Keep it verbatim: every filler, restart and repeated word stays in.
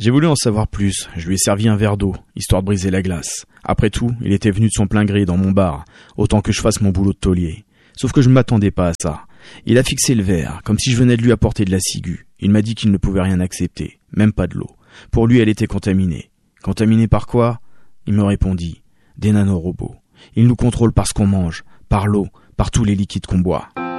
J'ai voulu en savoir plus, je lui ai servi un verre d'eau, histoire de briser la glace. Après tout, il était venu de son plein gré dans mon bar, autant que je fasse mon boulot de taulier. Sauf que je ne m'attendais pas à ça. Il a fixé le verre, comme si je venais de lui apporter de la ciguë. Il m'a dit qu'il ne pouvait rien accepter, même pas de l'eau. Pour lui, elle était contaminée. Contaminée par quoi ? Il me répondit. Des nanorobots. Ils nous contrôlent par ce qu'on mange, par l'eau, par tous les liquides qu'on boit.